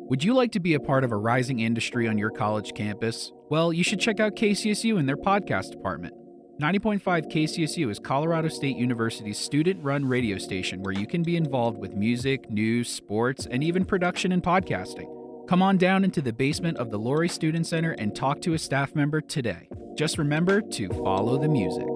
Would you like to be a part of a rising industry on your college campus? Well, you should check out KCSU and their podcast department. 90.5 KCSU is Colorado State University's student-run radio station where you can be involved with music, news, sports, and even production and podcasting. Come on down into the basement of the Laurie Student Center and talk to a staff member today. Just remember to follow the music.